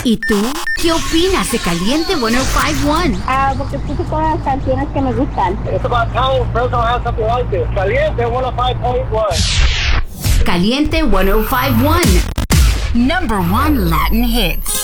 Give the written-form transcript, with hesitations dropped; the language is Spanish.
¿Y tú? ¿Qué opinas de Caliente 105.1? Porque puse todas las canciones que me gustan. It's about time Fresno has something like this. Caliente 105.1. Caliente 105.1. Number 1 Latin hits.